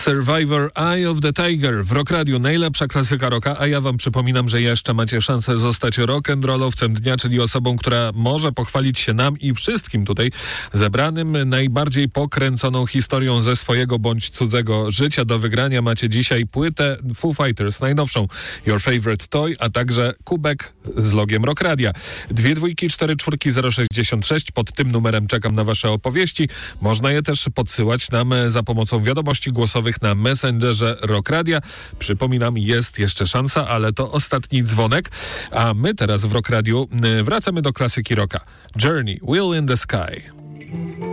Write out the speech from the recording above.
Survivor Eye of the Tiger w Rock Radio, najlepsza klasyka rocka, a ja wam przypominam, że jeszcze macie szansę zostać rock'n'rollowcem dnia, czyli osobą, która może pochwalić się nam i wszystkim tutaj zebranym najbardziej pokręconą historią ze swojego bądź cudzego życia. Do wygrania macie dzisiaj płytę Foo Fighters, najnowszą Your Favorite Toy, a także kubek z logiem Rock Radia. 2 dwójki, 4 czwórki, 066. Pod tym numerem czekam na wasze opowieści. Można je też podsyłać nam za pomocą wiadomości głosowych na Messengerze Rock Radia. Przypominam, jest jeszcze szansa, ale to ostatni dzwonek. A my teraz w Rock Radiu wracamy do klasyki rocka. Journey, Wheel in the Sky.